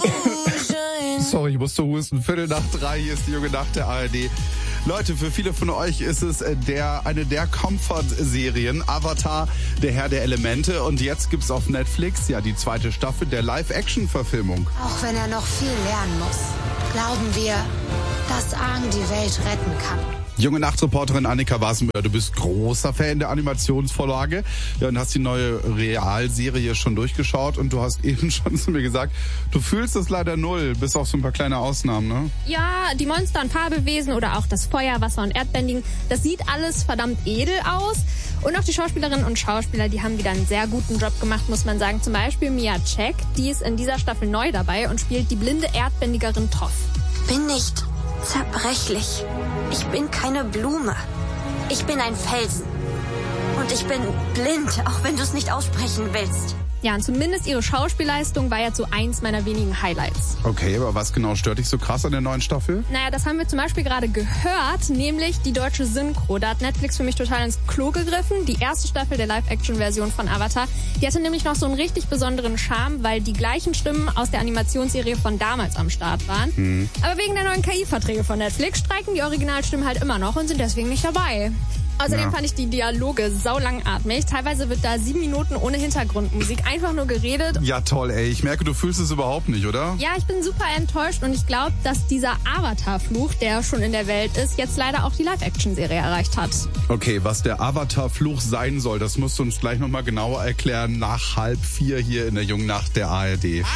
Sorry, ich musste husten. 2:45, hier ist die junge Nacht der ARD. Leute, für viele von euch ist es eine der Comfort-Serien, Avatar, der Herr der Elemente. Und jetzt gibt's auf Netflix ja die 2. Staffel der Live-Action-Verfilmung. Auch wenn er noch viel lernen muss, glauben wir, dass Aang die Welt retten kann. Junge Nachtreporterin Annika Wassenmüller, du bist großer Fan der Animationsvorlage, ja, und hast die neue Realserie schon durchgeschaut und du hast eben schon zu mir gesagt, du fühlst es leider null, bis auf so ein paar kleine Ausnahmen, ne? Ja, die Monster und Fabelwesen oder auch das Feuer, Wasser und Erdbändigen, das sieht alles verdammt edel aus. Und auch die Schauspielerinnen und Schauspieler, die haben wieder einen sehr guten Job gemacht, muss man sagen. Zum Beispiel Mia Check, die ist in dieser Staffel neu dabei und spielt die blinde Erdbändigerin Toph. Bin nicht zerbrechlich. Ich bin keine Blume. Ich bin ein Felsen. Und ich bin blind, auch wenn du es nicht aussprechen willst. Ja, und zumindest ihre Schauspielleistung war jetzt so eins meiner wenigen Highlights. Okay, aber was genau stört dich so krass an der neuen Staffel? Naja, das haben wir zum Beispiel gerade gehört, nämlich die deutsche Synchro. Da hat Netflix für mich total ins Klo gegriffen. Die erste Staffel der Live-Action-Version von Avatar, die hatte nämlich noch so einen richtig besonderen Charme, weil die gleichen Stimmen aus der Animationsserie von damals am Start waren. Aber wegen der neuen KI-Verträge von Netflix streiken die Originalstimmen halt immer noch und sind deswegen nicht dabei. Außerdem fand ich die Dialoge saulangatmig. Teilweise wird da 7 Minuten ohne Hintergrundmusik einfach nur geredet. Ja toll, ey. Ich merke, du fühlst es überhaupt nicht, oder? Ja, ich bin super enttäuscht und ich glaube, dass dieser Avatar-Fluch, der schon in der Welt ist, jetzt leider auch die Live-Action-Serie erreicht hat. Okay, was der Avatar-Fluch sein soll, das musst du uns gleich nochmal genauer erklären nach 3:30 hier in der jungen Nacht der ARD.